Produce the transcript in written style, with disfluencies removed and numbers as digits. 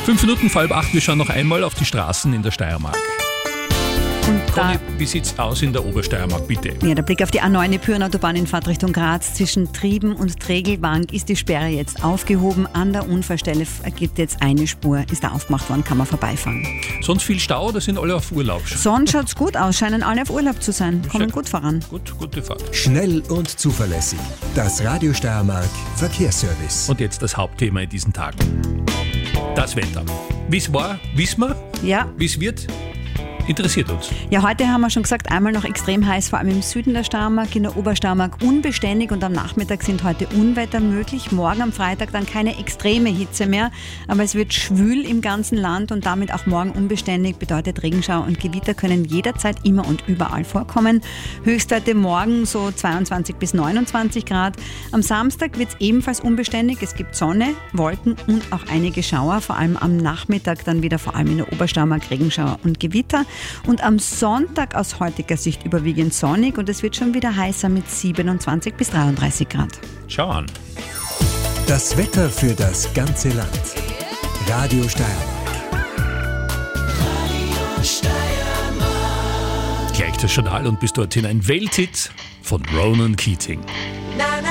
5 Minuten vor 7:30, wir schauen noch einmal auf die Straßen in der Steiermark. Und Conny, wie sieht's aus in der Obersteiermark, bitte? ja, der Blick auf die A9 Pyrenautobahn in Fahrtrichtung Graz zwischen Trieben und Tregelwang ist die Sperre jetzt aufgehoben. An der Unfallstelle gibt jetzt eine Spur, ist da aufgemacht worden, kann man vorbeifahren. Sonst viel Stau oder sind alle auf Urlaub? Sonst schaut's gut aus, scheinen alle auf Urlaub zu sein, kommen gut voran. Gute Fahrt. Schnell und zuverlässig. Das Radio Steiermark Verkehrsservice. Und jetzt das Hauptthema in diesen Tagen. Das Wetter. Wie es war, wissen wir. Ja. Wie es wird, interessiert uns. Ja, heute haben wir schon gesagt, einmal noch extrem heiß, vor allem im Süden der Steiermark, in der Obersteiermark unbeständig und am Nachmittag sind heute Unwetter möglich. Morgen am Freitag dann keine extreme Hitze mehr, aber es wird schwül im ganzen Land und damit auch morgen unbeständig, bedeutet Regenschauer und Gewitter können jederzeit immer und überall vorkommen. Höchstwerte morgen so 22 bis 29 Grad. Am Samstag wird es ebenfalls unbeständig, es gibt Sonne, Wolken und auch einige Schauer, vor allem am Nachmittag dann wieder vor allem in der Obersteiermark Regenschauer und Gewitter. Und am Sonntag aus heutiger Sicht überwiegend sonnig und es wird schon wieder heißer mit 27 bis 33 Grad. Schau an. Das Wetter für das ganze Land. Radio Steiermark. Gleich das Journal und bis dorthin ein Welthit von Ronan Keating.